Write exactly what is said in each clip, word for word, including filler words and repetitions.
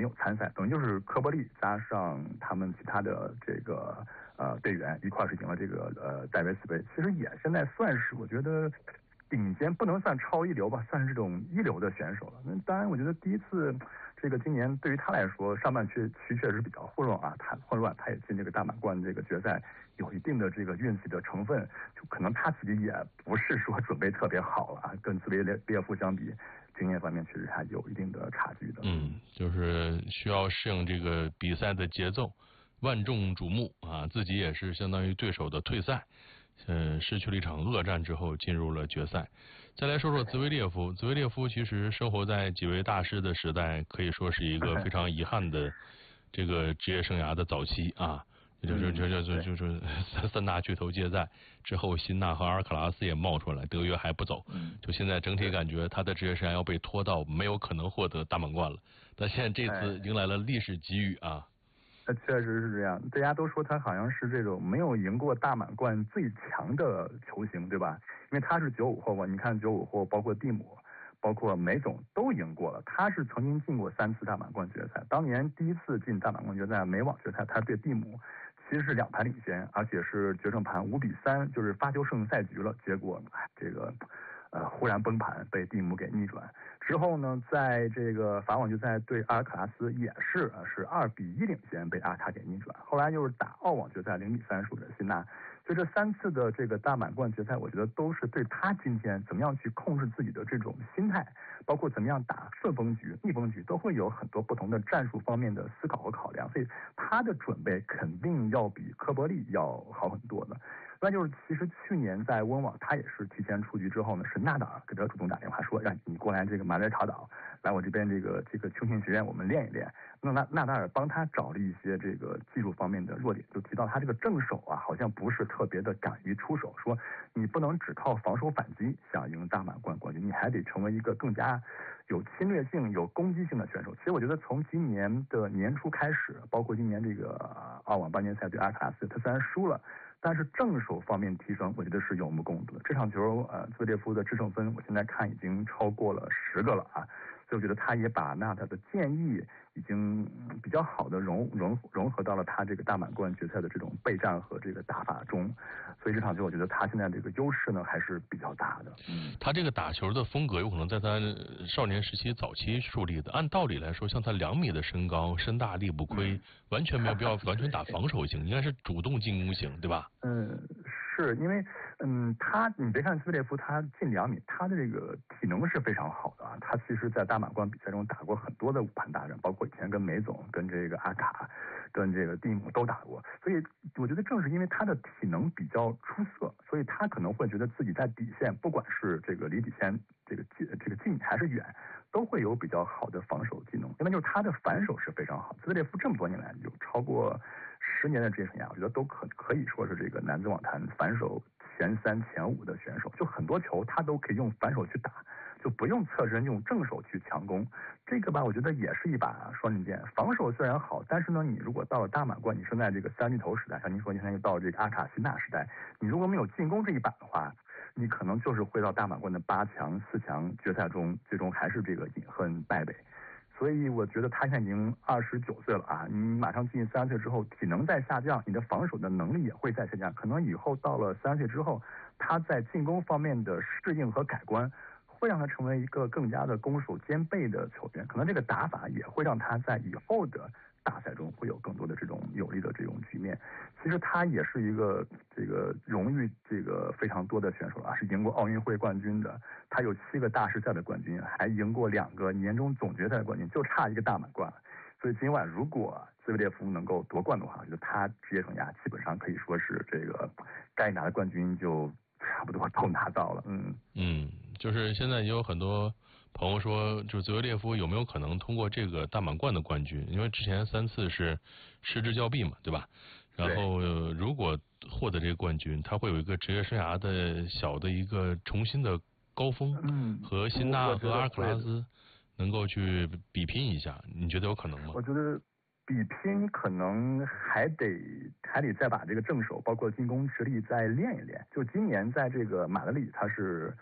有参赛，等于就是科波利加上他们其他的这个呃队员一块儿是赢了这个呃戴维斯杯，其实也现在算是我觉得顶尖，不能算超一流吧，算是这种一流的选手了。那当然，我觉得第一次这个今年对于他来说，上半区区确实比较混乱啊，他混乱，他也进这个大满贯这个决赛有一定的这个运气的成分，就可能他自己也不是说准备特别好了啊，跟兹维列夫相比，经验方面确实还有一定的差距的。 嗯，就是需要适应这个比赛的节奏，万众瞩目啊，自己也是相当于对手的退赛。嗯，失去了一场恶战之后，进入了决赛。再来说说兹维列夫，兹维列夫其实生活在几位大师的时代，可以说是一个非常遗憾的这个职业生涯的早期啊。就就就就就就是三大巨头皆在之后，辛纳和阿尔卡拉斯也冒出来，德约还不走。就现在整体感觉他的职业生涯要被拖到没有可能获得大满贯了。但现在这次迎来了历史机遇啊。 那确实是这样，大家都说他好像是这种没有赢过大满贯最强的球星，对吧？因为他是九五后嘛，你看九五后包括蒂姆，包括梅总都赢过了，他是曾经进过三次大满贯决赛。当年第一次进大满贯决赛美网决赛，他对蒂姆其实是两盘领先，而且是决胜盘五比三，就是发球胜赛局了。结果这个呃忽然崩盘，被蒂姆给逆转。之后呢，在这个法网决赛对阿尔卡拉斯也是是二比一领先，被阿卡给逆转。后来又是打澳网决赛零比三输给辛纳。所以这三次的这个大满贯决赛，我觉得都是对他今天怎么样去控制自己的这种心态，包括怎么样打顺风局、逆风局，都会有很多不同的战术方面的思考和考量。所以他的准备肯定要比科波利要好很多的。那就是其实去年在温网，他也是提前出局之后呢，是纳达尔给他主动打电话说，让你过来这个马来查岛，来我这边这个这个球星学院我们练一练。那纳纳达尔帮他找了一些这个技术方面的弱点，就提到他这个正手啊，好像不是特别的敢于出手，说你不能只靠防守反击想赢大满贯冠军，你还得成为一个更加有侵略性、有攻击性的选手。其实我觉得从今年的年初开始，包括今年这个澳网半决赛对阿卡拉斯，他虽然输了，但是正手方面提升，我觉得是有目共睹的。这场球，呃，兹维列夫的制胜分，我现在看已经超过了十个了啊。所以我觉得他也把纳达的建议已经比较好的融融融合到了他这个大满贯决赛的这种备战和这个打法中。所以这场球，我觉得他现在这个优势呢还是比较大的。 嗯，他这个打球的风格有可能在他少年时期早期树立的。按道理来说，像他两米的身高，身大力不亏，嗯、完全没有必要完全打防守型，应该是主动进攻型，对吧？ 嗯。是因为，嗯，他你别看兹维列夫他近两米，他的这个体能是非常好的啊。他其实，在大满贯比赛中打过很多的五盘大战，包括以前跟梅总、跟这个阿卡、跟这个蒂姆都打过。所以，我觉得正是因为他的体能比较出色，所以他可能会觉得自己在底线，不管是这个离底线这个近这个近还是远，都会有比较好的防守技能。另外就是他的反手是非常好。兹维列夫这么多年来有超过十年的职业生涯，我觉得都可可以说是这个男子网坛反手前三前五的选手，就很多球他都可以用反手去打，就不用侧身用正手去强攻。这个吧，我觉得也是一把双刃剑。防守虽然好，但是呢，你如果到了大满贯，你生在这个三巨头时代，像您说，您现在又到了这个阿卡辛纳时代，你如果没有进攻这一把的话，你可能就是会到大满贯的八强、四强决赛中，最终还是这个饮恨败北。所以我觉得他现在已经二十九岁了啊，你马上进三十岁之后，体能在下降，你的防守的能力也会在下降，可能以后到了三十岁之后，他在进攻方面的适应和改观，会让他成为一个更加的攻守兼备的球员，可能这个打法也会让他在以后的大赛中会有更多的这种有利的这种局面。其实他也是一个这个荣誉这个非常多的选手啊，是赢过奥运会冠军的，他有七个大师赛的冠军，还赢过两个年终总决赛的冠军，就差一个大满贯。所以今晚如果兹维列夫能够夺冠的话，我觉得他职业生涯基本上可以说是这个该拿的冠军就差不多都拿到了。嗯嗯，就是现在也有很多朋友说，就兹维列夫有没有可能通过这个大满贯的冠军？因为之前三次是失之交臂嘛，对吧？然后如果获得这个冠军，他会有一个职业生涯的小的一个重新的高峰， 嗯， 和辛纳和阿尔克拉斯能够去比拼一下，你觉得有可能吗？ 我觉得比拼可能还得还得再把这个正手包括进攻实力再练一练。就今年在这个马德里，他是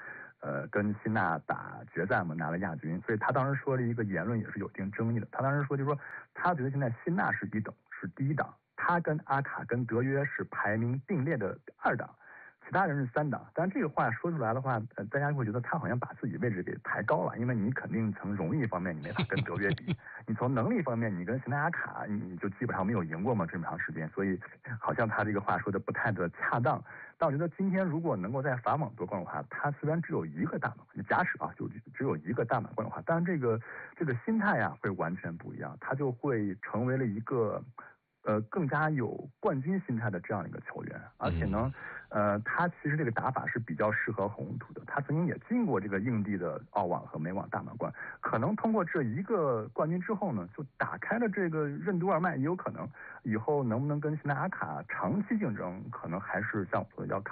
呃跟辛纳打决战嘛，拿了亚军，所以他当时说了一个言论也是有一定争议的。他当时说就是说，他觉得现在辛纳是一等，是第一档，他跟阿卡跟德约是排名并列的二档。其他人是三档，但这个话说出来的话，呃，大家会觉得他好像把自己位置给抬高了，因为你肯定从荣誉方面你没法跟德约比，你从能力方面你跟辛纳亚卡你就基本上没有赢过嘛这么长时间，所以好像他这个话说的不太的恰当。但我觉得今天如果能够在法网夺冠的话，他虽然只有一个大满，假使啊就只有一个大满贯的话，但是这个这个心态啊会完全不一样，他就会成为了一个。呃，更加有冠军心态的这样一个球员，而且呢，呃，他其实这个打法是比较适合红土的。他曾经也进过这个硬地的澳网和美网大满贯，可能通过这一个冠军之后呢，就打开了这个任督二脉，也有可能以后能不能跟辛纳阿卡长期竞争，可能还是像我说的要看。